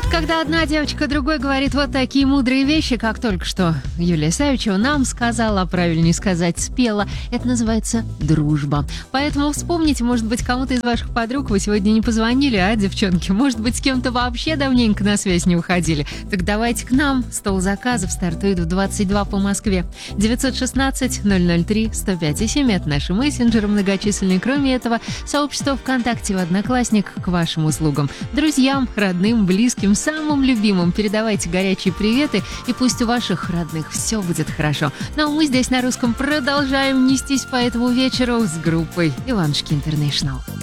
Когда одна девочка другой говорит вот такие мудрые вещи, как только что Юлия Савичева нам сказала, а правильнее сказать, спела, это называется дружба. Поэтому вспомните, может быть, кому-то из ваших подруг вы сегодня не позвонили, а, девчонки, может быть, с кем-то вообще давненько на связь не уходили. Так давайте к нам. Стол заказов стартует в 22 по Москве. 916-003-105,7. Это наши мессенджеры многочисленные. Кроме этого, сообщество ВКонтакте в Одноклассниках к вашим услугам. Друзьям, родным, близким, самым любимым передавайте горячие приветы, и пусть у ваших родных все будет хорошо. Ну а мы здесь на русском продолжаем нестись по этому вечеру с группой Иванушки Интернешнл.